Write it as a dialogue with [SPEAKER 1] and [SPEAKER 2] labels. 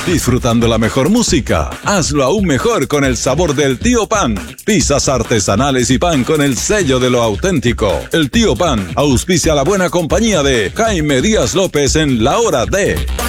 [SPEAKER 1] disfrutando la mejor música. Hazlo aún mejor con el sabor del Tío Pan. Pizzas artesanales y pan con el sello de lo auténtico. El Tío Pan auspicia la buena compañía de Jaime Díaz López en La Hora de...